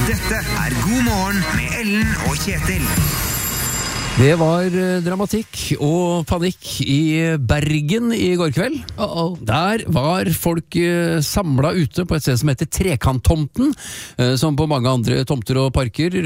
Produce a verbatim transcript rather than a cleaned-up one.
Dette er God morgen med Ellen og Kjetil. Det var eh, dramatikk og panikk i Bergen i går kveld. Uh -oh. Der var folk eh, samlet ute på et sted som heter Trekanttomten, eh, som på mange andre tomter og parker